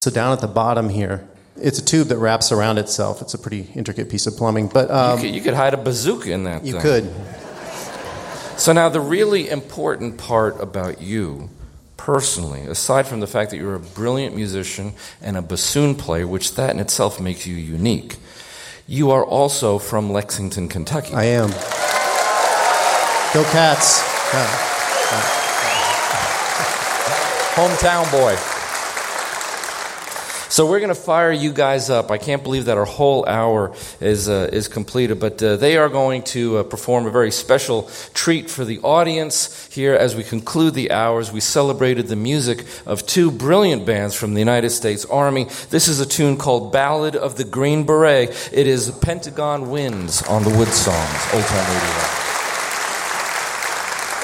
So down at the bottom here, it's a tube that wraps around itself. It's a pretty intricate piece of plumbing. But you could hide a bazooka in that thing. You could. So now the really important part about you, personally, aside from the fact that you're a brilliant musician and a bassoon player, which that in itself makes you unique, you are also from Lexington, Kentucky. I am. Go Cats. Hometown boy. So we're going to fire you guys up. I can't believe that our whole hour is completed, but they are going to perform a very special treat for the audience here as we conclude the hours. We celebrated the music of two brilliant bands from the United States Army. This is a tune called Ballad of the Green Beret. It is Pentagon Winds on the Wood Songs, Old Time Radio.